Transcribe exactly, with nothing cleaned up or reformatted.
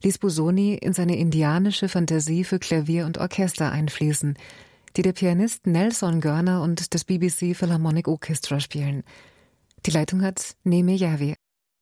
ließ Busoni in seine indianische Fantasie für Klavier und Orchester einfließen, die der Pianist Nelson Görner und das B B C Philharmonic Orchestra spielen. Die Leitung hat Neme Yavi.